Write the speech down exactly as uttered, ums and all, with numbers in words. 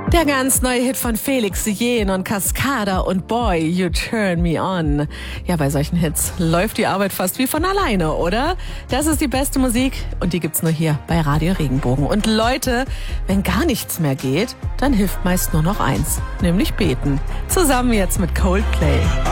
Der ganz neue Hit von Felix Jen und Cascada und Boy, You Turn Me On. Ja, bei solchen Hits läuft die Arbeit fast wie von alleine, oder? Das ist die beste Musik und die gibt's nur hier bei Radio Regenbogen. Und Leute, wenn gar nichts mehr geht, dann hilft meist nur noch eins, nämlich beten. Zusammen jetzt mit Coldplay.